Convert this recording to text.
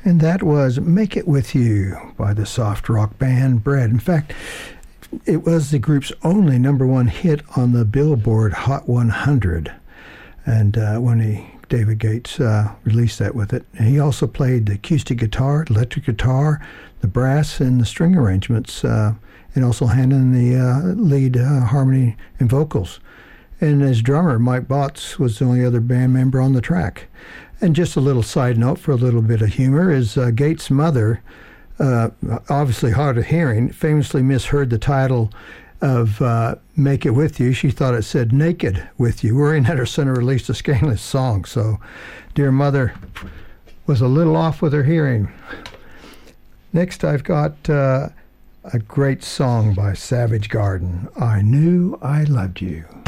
And that was Make It With You by the soft rock band Bread. In fact, it was the group's only number one hit on the Billboard Hot 100. And David Gates released that with it. And he also played the acoustic guitar, electric guitar, the brass, and the string arrangements, and also handling the lead harmony and vocals. And his drummer, Mike Botts, was the only other band member on the track. And just a little side note for a little bit of humor is Gates' mother, obviously hard of hearing, famously misheard the title of Make It With You. She thought it said Naked With You, worrying that her son had released a scandalous song. So dear mother was a little off with her hearing. Next I've got a great song by Savage Garden, I Knew I Loved You.